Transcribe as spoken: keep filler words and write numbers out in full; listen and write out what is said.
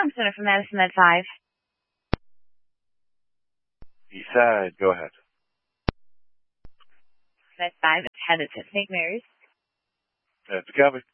Farm Center from Madison at five. East side, go ahead. At five, it's headed to Saint Mary's. That's a copy.